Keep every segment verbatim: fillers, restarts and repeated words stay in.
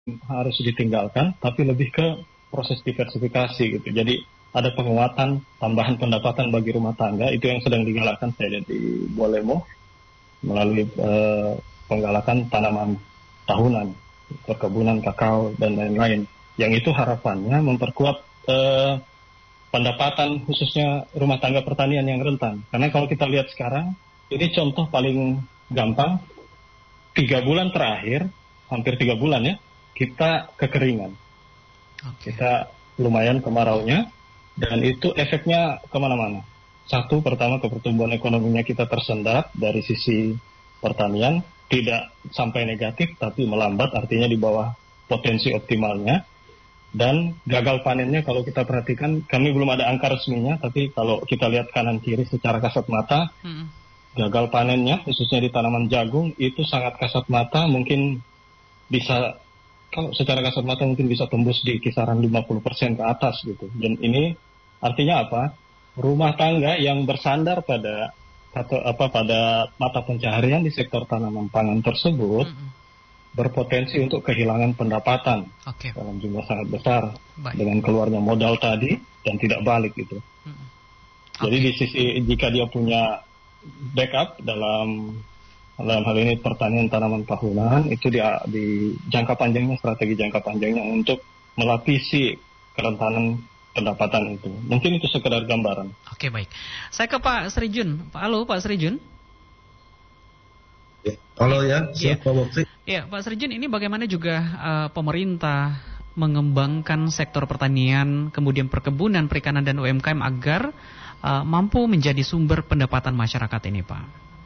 harus ditinggalkan, tapi lebih ke proses diversifikasi gitu. Jadi ada penguatan tambahan pendapatan bagi rumah tangga, itu yang sedang digalakkan saya lihat di Bualemo melalui uh, penggalakan tanaman tahunan, perkebunan kakao dan lain-lain. Yang itu harapannya memperkuat uh, pendapatan khususnya rumah tangga pertanian yang rentan. Karena kalau kita lihat sekarang, ini contoh paling gampang, tiga bulan terakhir, hampir tiga bulan ya, kita kekeringan. Okay. Kita lumayan kemaraunya, dan itu efeknya kemana-mana. Satu, pertama ke pertumbuhan ekonominya kita tersendat dari sisi pertanian, tidak sampai negatif, tapi melambat, artinya di bawah potensi optimalnya. Dan gagal panennya kalau kita perhatikan, kami belum ada angka resminya, tapi kalau kita lihat kanan kiri secara kasat mata, hmm. gagal panennya, khususnya di tanaman jagung, itu sangat kasat mata, mungkin bisa, kalau secara kasat mata mungkin bisa tembus di kisaran lima puluh persen ke atas gitu. Dan ini artinya apa? Rumah tangga yang bersandar pada atau apa pada mata pencaharian di sektor tanaman pangan tersebut mm-hmm. berpotensi untuk kehilangan pendapatan okay. dalam jumlah sangat besar. Baik. Dengan keluarnya modal tadi dan tidak balik gitu. Mm-hmm. Okay. Jadi di sisi jika dia punya backup dalam dalam hal ini pertanian tanaman tahunan, itu dia di jangka panjangnya, strategi jangka panjangnya untuk melapisi kerentanan pendapatan itu. Mungkin itu sekedar gambaran. Oke, baik. Saya ke Pak Srijun. Pak, halo Pak Srijun. Ya, halo ya, siapa ya. Pak Sri? Ya, Pak Srijun, ini bagaimana juga uh, pemerintah mengembangkan sektor pertanian, kemudian perkebunan, perikanan dan U M K M agar uh, mampu menjadi sumber pendapatan masyarakat ini, Pak?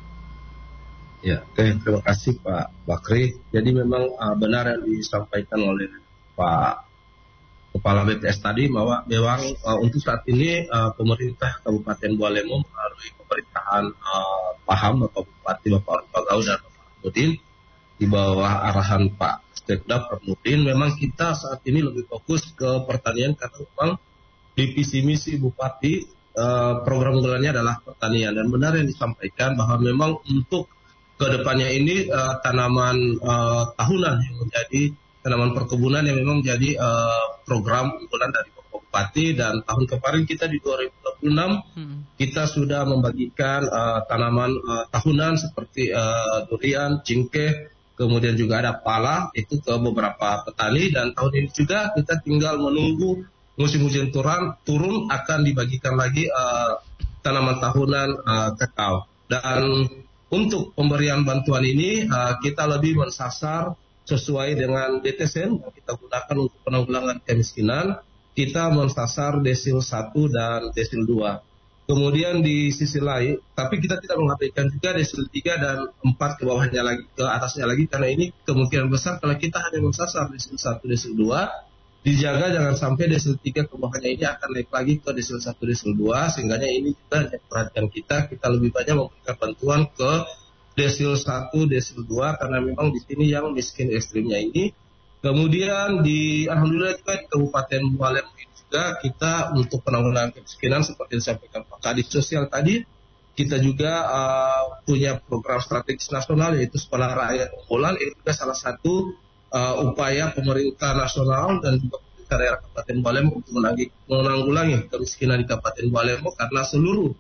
Ya, oke, terima kasih Pak Bakri. Jadi memang uh, benar yang disampaikan oleh Pak Kepala B P S tadi bahwa memang uh, untuk saat ini uh, pemerintah Kabupaten Bualemo melalui pemerintahan uh, Paham Bapak Bupati Bapak Pagau dan Bapak Nurdin di bawah arahan Pak Sekda Nurdin, memang kita saat ini lebih fokus ke pertanian karena memang di visi misi Bupati uh, program unggulannya adalah pertanian, dan benar yang disampaikan bahwa memang untuk kedepannya ini uh, tanaman uh, tahunan yang menjadi tanaman perkebunan yang memang jadi uh, program unggulan dari Bapak Bupati, dan tahun kemarin kita di dua ribu dua puluh enam hmm. kita sudah membagikan uh, tanaman uh, tahunan seperti uh, durian, cingkeh, kemudian juga ada pala itu ke beberapa petani, dan tahun ini juga kita tinggal menunggu musim hujan turun, turun akan dibagikan lagi uh, tanaman tahunan uh, kakao. Dan untuk pemberian bantuan ini uh, kita lebih mensasar sesuai dengan D T S N yang kita gunakan untuk penanggulangan kemiskinan, kita mensasar desil satu dan desil dua. Kemudian di sisi lain, tapi kita tidak mengabaikan juga desil tiga dan empat ke bawahnya lagi, ke atasnya lagi, karena ini kemungkinan besar kalau kita hanya mensasar desil satu, desil dua, dijaga jangan sampai desil tiga ke bawahnya ini akan naik lagi ke desil satu, desil dua, sehingga ini juga perhatian kita, kita lebih banyak memberikan bantuan ke desil satu, desil dua, karena memang di sini yang miskin ekstrimnya ini. Kemudian di alhamdulillah juga di Kabupaten Bualemo juga kita untuk penanggulangan kemiskinan seperti disampaikan Pak Kadis Sosial tadi, kita juga uh, punya program strategis nasional yaitu Sekolah Rakyat Unggulan. Ini juga salah satu uh, upaya pemerintah nasional dan juga pemerintah daerah Kabupaten Bualemo untuk menanggulangi kemiskinan di Kabupaten Bualemo, karena seluruh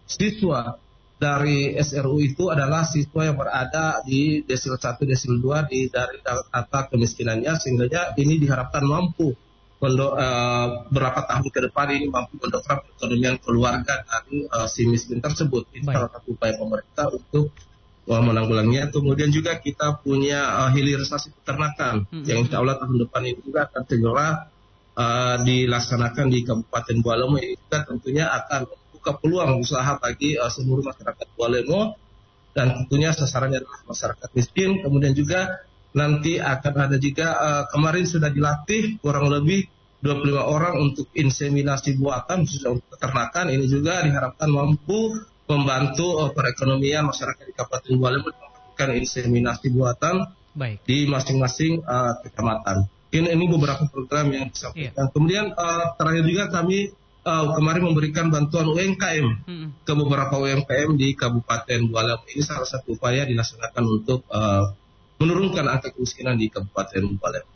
siswa dari S R U itu adalah siswa yang berada di desil satu, desil dua di dari data kemiskinannya, sehingga ini diharapkan mampu mendo, uh, berapa tahun ke depan ini mampu mendongkrak perekonomian keluarga dari uh, si miskin tersebut. Ini salah satu upaya pemerintah untuk uh, menanggulanginya. Kemudian juga kita punya uh, hilirisasi peternakan mm-hmm. yang insya Allah tahun depan ini juga akan segera uh, dilaksanakan di Kabupaten Bualemo. Ini juga tentunya akan ke peluang usaha bagi uh, seluruh masyarakat Bualemo, dan tentunya sasarannya adalah masyarakat miskin. Kemudian juga nanti akan ada juga uh, kemarin sudah dilatih kurang lebih dua puluh lima orang untuk inseminasi buatan khususnya untuk peternakan. Ini juga diharapkan mampu membantu uh, perekonomian masyarakat di Kabupaten Bualemo melakukan inseminasi buatan Baik. di masing-masing uh, kecamatan. Ini, ini beberapa program yang disampaikan. Yeah. Kemudian uh, terakhir juga kami Uh, kemarin memberikan bantuan U M K M hmm. ke beberapa U M K M di Kabupaten Bualemo. Ini salah satu upaya dilaksanakan untuk uh, menurunkan angka kemiskinan di Kabupaten Bualemo.